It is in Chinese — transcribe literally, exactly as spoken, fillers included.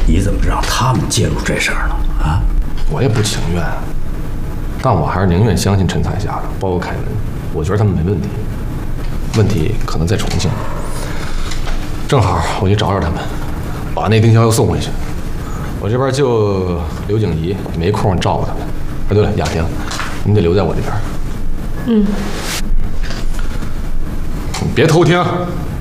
你怎么让他们介入这事儿呢？啊， 我也不情愿，但我还是宁愿相信陈彩霞的，包括凯文，我觉得他们没问题。问题可能在重庆，正好我去找找他们，把那丁逍遥送回去。我这边就刘景怡没空照顾他们。哎，对了，雅萍，你得留在我这边。 嗯。 你别偷听。